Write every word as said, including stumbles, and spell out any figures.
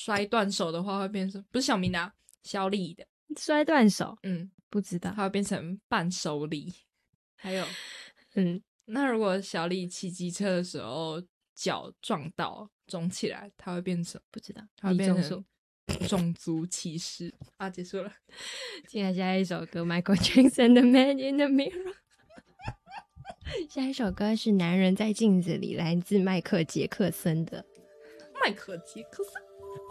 摔断手的话会变成，不是小明的、啊，小李的摔断手， 嗯， 不知道， 它会变成伴手礼。还有， 嗯， 那如果小李骑机车的时候脚撞到肿起来，它会变成不知道， 它会变李钟硕成种族歧视啊！结束了。 接下来下一首歌 Michael Jackson 的 Man in the Mirror 下一首歌是男人在镜子里，来自迈克杰克森的。 迈克杰克森